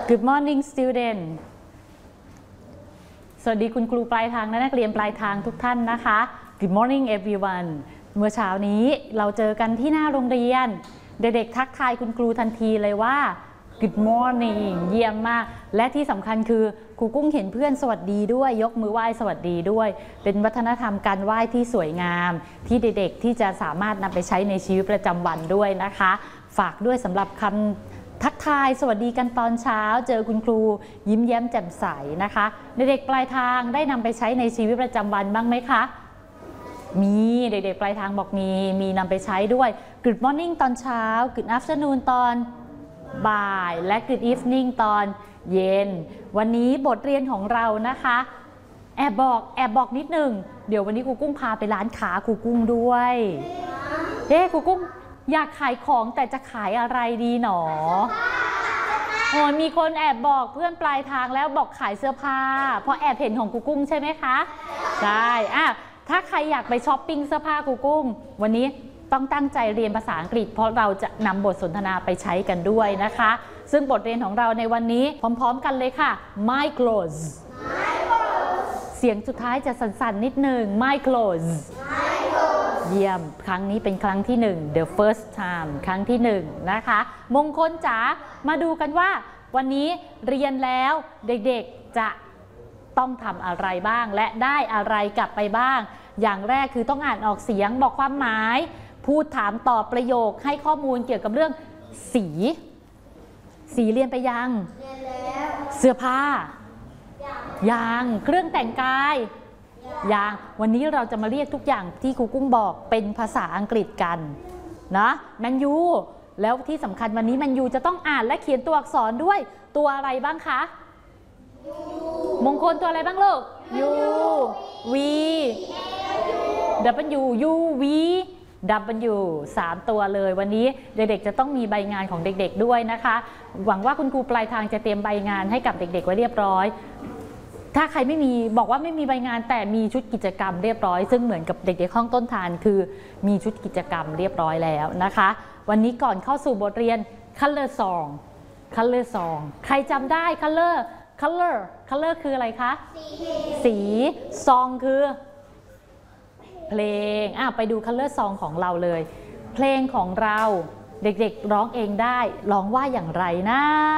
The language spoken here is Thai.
Good morning student สวัสดีคุณครูปลายทางและนักเรียนปลายทางทุกท่านนะคะ Good morning everyone เมื่อเช้านี้เราเจอกันที่หน้าโรงเรียนเด็กๆทักทายคุณครูทันทีเลยว่า Good morning เยี่ยมมากและที่สำคัญคือครูกุ้งเห็นเพื่อนสวัสดีด้วยยกมือไหว้สวัสดีด้วยเป็นวัฒนธรรมการไหว้ที่สวยงามที่เด็กๆที่จะสามารถนำไปใช้ในชีวิตประจำวันด้วยนะคะฝากด้วยสำหรับคำทักทายสวัสดีกันตอนเช้าเจอคุณครูยิ้มแย้มแจ่มใสนะคะเด็กๆปลายทางได้นำไปใช้ในชีวิตประจำวันบ้างไหมคะมีเด็กๆปลายทางบอกมีนำไปใช้ด้วย Good morning ตอนเช้า Good afternoon ตอนบ่ายและ Good evening ตอนเย็นวันนี้บทเรียนของเรานะคะแอบบอกนิดหนึ่งเดี๋ยววันนี้ครูกุ้งพาไปร้านค้าครูกุ้งด้วยครูกุ้งอยากขายของแต่จะขายอะไรดีหนอโอ้มีคนแอบบอกเพื่อนปลายทางแล้วบอกขายเสื้อผ้าเพราะแอบเห็นของครูกุ้งใช่ไหมคะใช่ถ้าใครอยากไปช้อปปิ้งเสื้อผ้าครูกุ้งวันนี้ต้องตั้งใจเรียนภาษาอังกฤษเพราะเราจะนำบทสนทนาไปใช้กันด้วยนะคะซึ่งบทเรียนของเราในวันนี้พร้อมๆกันเลยค่ะ My clothes เสียงสุดท้ายจะสั่นๆนิดหนึ่ง My clothesเยี่ยมครั้งนี้เป็นครั้งที่1 the first time ครั้งที่1นะคะมงคลจ๋ามาดูกันว่าวันนี้เรียนแล้วเด็กๆจะต้องทำอะไรบ้างและได้อะไรกลับไปบ้างอย่างแรกคือต้องอ่านออกเสียงบอกความหมายพูดถามตอบประโยคให้ข้อมูลเกี่ยวกับเรื่องสีเรียนไปยังเสื้อผ้ายางเครื่องแต่งกายอย่างวันนี้เราจะมาเรียกทุกอย่างที่ครูกุ้งบอกเป็นภาษาอังกฤษกันนะแมนยูแล้วที่สำคัญวันนี้แมนยูจะต้องอ่านและเขียนตัวอักษรด้วยตัวอะไรบ้างคะมงคลตัวอะไรบ้างลูก U V W U V W 3 ตัวเลยวันนี้เด็กๆจะต้องมีใบงานของเด็กๆด้วยนะคะหวังว่าคุณครูปลายทางจะเตรียมใบงานให้กับเด็กๆไว้เรียบร้อยถ้าใครไม่มีบอกว่าไม่มีใบงานแต่มีชุดกิจกรรมเรียบร้อยซึ่งเหมือนกับเด็กๆห้องต้นทานคือมีชุดกิจกรรมเรียบร้อยแล้วนะคะวันนี้ก่อนเข้าสู่บทเรียน Color Song ใครจำได้ Color คืออะไรคะสี Song คือเพลงไปดู Color Song ของเราเลยเพลงของเราเด็กๆร้องเองได้ร้องว่าอย่างไรนะ